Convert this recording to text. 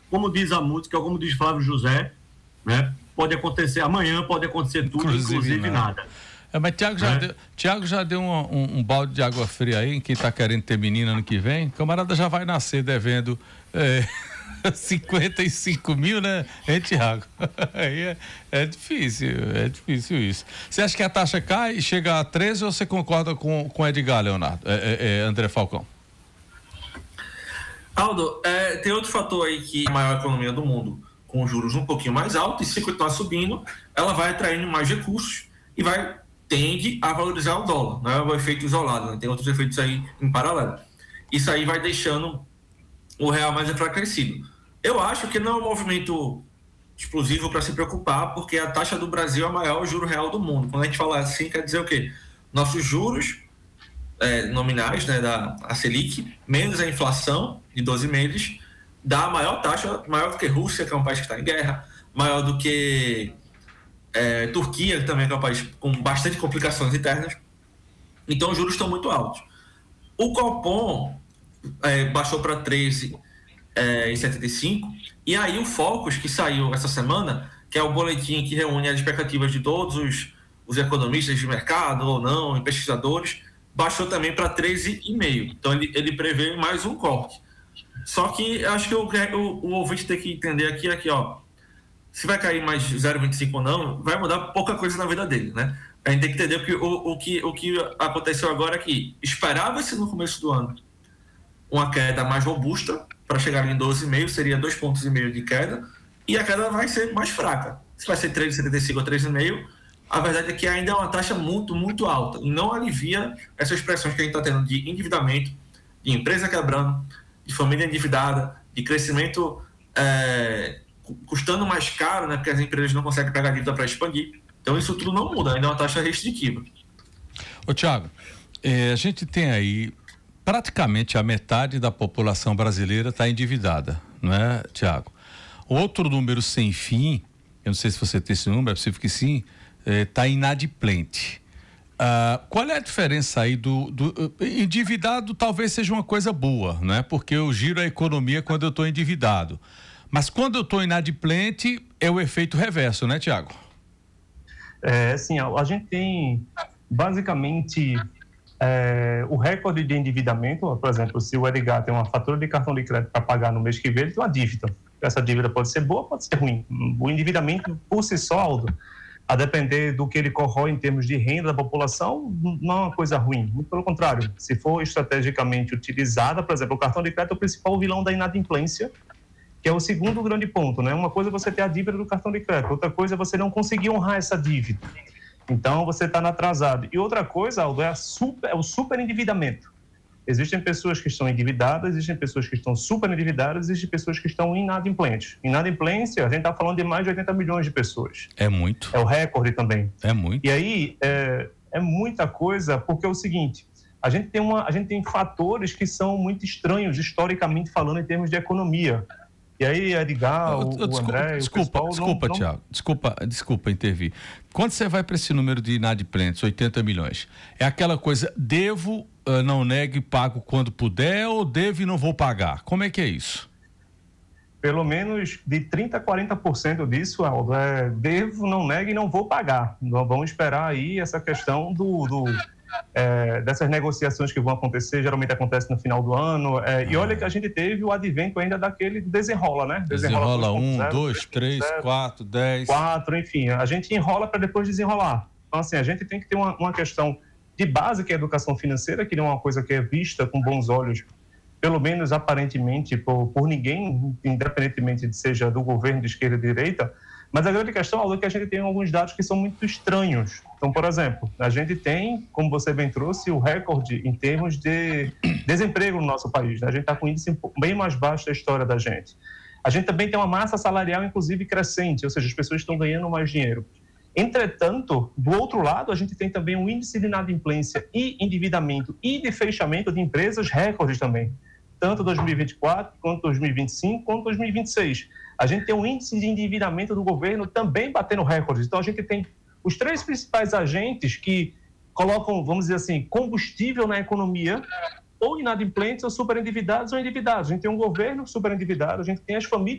como diz a música, como diz Flávio José, né? Pode acontecer amanhã, pode acontecer tudo, inclusive nada. Mas Tiago já deu um balde de água fria aí em quem está querendo ter menina ano que vem. O camarada já vai nascer devendo 55 mil, né, Tiago? Aí é difícil isso. Você acha que a taxa cai e chega a 13 ou você concorda com Edgar, Leonardo? André Falcão? Aldo, tem outro fator aí que a maior economia do mundo, com juros um pouquinho mais altos, e se continuar subindo, ela vai atraindo mais recursos e tende a valorizar o dólar. Não é o efeito isolado, né? Tem outros efeitos aí em paralelo. Isso aí vai deixando o real mais enfraquecido. Eu acho que não é um movimento explosivo para se preocupar, porque a taxa do Brasil é a maior juro real do mundo. Quando a gente fala assim, quer dizer o quê? Nossos juros nominais, né, a Selic, menos a inflação de 12 meses, dá a maior taxa, maior do que Rússia, que é um país que está em guerra, maior do que Turquia, que também é um país com bastante complicações internas. Então os juros estão muito altos. O Copom baixou para 13,75, e aí o Focus, que saiu essa semana, que é o boletim que reúne as expectativas de todos os economistas de mercado ou não, e pesquisadores, baixou também para 13,5. Então ele prevê mais um corte. Só que acho que o ouvinte tem que entender aqui, ó, se vai cair mais 0,25 ou não, vai mudar pouca coisa na vida dele, né? A gente tem que entender que o que aconteceu agora é que esperava-se no começo do ano uma queda mais robusta, para chegar em 12,5, seria 2,5 pontos de queda, e a queda vai ser mais fraca. Se vai ser 3,75 ou 3,5, a verdade é que ainda é uma taxa muito, muito alta, e não alivia essas pressões que a gente está tendo de endividamento, de empresa quebrando, de família endividada, de crescimento custando mais caro, né, porque as empresas não conseguem pegar dívida para expandir. Então isso tudo não muda, ainda é uma taxa restritiva. Ô Tiago, a gente tem aí praticamente a metade da população brasileira está endividada, não é, Tiago? Outro número sem fim, eu não sei se você tem esse número, é possível que sim, está inadimplente. Qual é a diferença aí do endividado? Talvez seja uma coisa boa, né? Porque eu giro a economia quando eu estou endividado. Mas quando eu estou inadimplente, é o efeito reverso, né, Tiago? Sim, a gente tem basicamente o recorde de endividamento. Por exemplo, se o Edgar tem uma fatura de cartão de crédito para pagar no mês que vem, ele tem uma dívida. Essa dívida pode ser boa, pode ser ruim. O endividamento por si só, Aldo, a depender do que ele corrói em termos de renda da população, não é uma coisa ruim. Muito pelo contrário, se for estrategicamente utilizada, por exemplo, o cartão de crédito é o principal vilão da inadimplência, que é o segundo grande ponto, né? Uma coisa é você ter a dívida do cartão de crédito, outra coisa é você não conseguir honrar essa dívida. Então, você está atrasado. E outra coisa, Aldo, é o superendividamento. Existem pessoas que estão endividadas, existem pessoas que estão superendividadas, existem pessoas que estão inadimplentes. Inadimplência, a gente está falando de mais de 80 milhões de pessoas. É muito. É o recorde também. É muito. E aí, é muita coisa, porque é o seguinte, a gente tem fatores que são muito estranhos, historicamente falando, em termos de economia. E aí, Edgar, o André... Desculpa, Tiago. Desculpa intervir. Quando você vai para esse número de inadimplentes, 80 milhões, é aquela coisa, devo, não nego e pago quando puder, ou devo e não vou pagar? Como é que é isso? Pelo menos de 30% a 40% disso, Aldo, devo, não nego e não vou pagar. Nós vamos esperar aí essa questão dessas negociações que vão acontecer, geralmente acontece no final do ano, e olha que a gente teve o advento ainda daquele desenrola, né? Desenrola 1, 2, 3, 4, 10... 4, enfim, a gente enrola para depois desenrolar. Então, assim, a gente tem que ter uma questão de base, que é a educação financeira, que não é uma coisa que é vista com bons olhos, pelo menos aparentemente, por ninguém, independentemente de seja do governo de esquerda e de direita. Mas a grande questão é que a gente tem alguns dados que são muito estranhos. Então, por exemplo, a gente tem, como você bem trouxe, o recorde em termos de desemprego no nosso país, né? A gente está com um índice bem mais baixo da história da gente. A gente também tem uma massa salarial, inclusive, crescente, ou seja, as pessoas estão ganhando mais dinheiro. Entretanto, do outro lado, a gente tem também um índice de inadimplência e endividamento e de fechamento de empresas recordes também. Tanto 2024, quanto 2025, quanto 2026. A gente tem um índice de endividamento do governo também batendo recordes. Então, a gente tem os três principais agentes que colocam, vamos dizer assim, combustível na economia, ou inadimplentes, ou superendividados, ou endividados. A gente tem um governo superendividado, a gente tem as famílias